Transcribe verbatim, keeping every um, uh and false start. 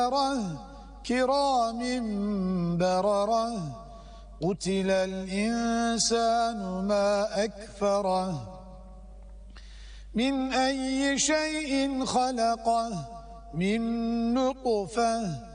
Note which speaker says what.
Speaker 1: كرام بررة قتل الإنسان ما أكفره من أي شيء خلقه من نطفة